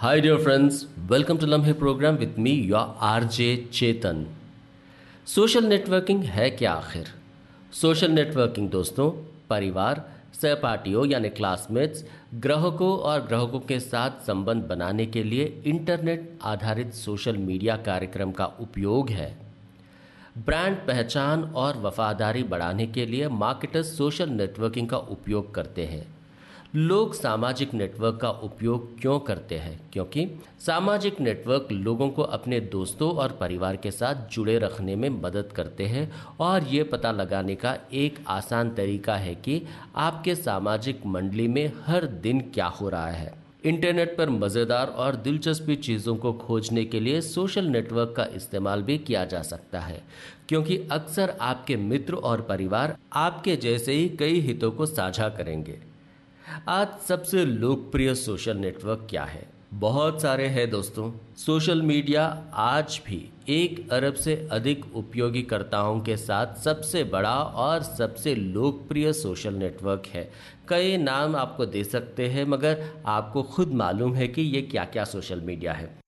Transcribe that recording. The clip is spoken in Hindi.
Hi, dear friends. Welcome to Lamhe program with me, your RJ Chetan. Social networking है क्या आखिर? सोशल नेटवर्किंग दोस्तों, परिवार, सहपाठियों यानी क्लासमेट्स, ग्राहकों और ग्राहकों के साथ संबंध बनाने के लिए इंटरनेट आधारित सोशल मीडिया कार्यक्रम का उपयोग है। ब्रांड पहचान और वफादारी बढ़ाने के लिए मार्केटर्स सोशल नेटवर्किंग का उपयोग करते हैं। लोग सामाजिक नेटवर्क का उपयोग क्यों करते हैं? क्योंकि सामाजिक नेटवर्क लोगों को अपने दोस्तों और परिवार के साथ जुड़े रखने में मदद करते हैं और ये पता लगाने का एक आसान तरीका है कि आपके सामाजिक मंडली में हर दिन क्या हो रहा है। इंटरनेट पर मज़ेदार और दिलचस्पी चीज़ों को खोजने के लिए सोशल नेटवर्क का इस्तेमाल भी किया जा सकता है, क्योंकि अक्सर आपके मित्र और परिवार आपके जैसे ही कई हितों को साझा करेंगे। आज सबसे लोकप्रिय सोशल नेटवर्क क्या है? बहुत सारे हैं दोस्तों। सोशल मीडिया आज भी 1 अरब से अधिक उपयोगीकर्ताओं के साथ सबसे बड़ा और सबसे लोकप्रिय सोशल नेटवर्क है। कई नाम आपको दे सकते हैं, मगर आपको खुद मालूम है कि ये क्या क्या सोशल मीडिया है।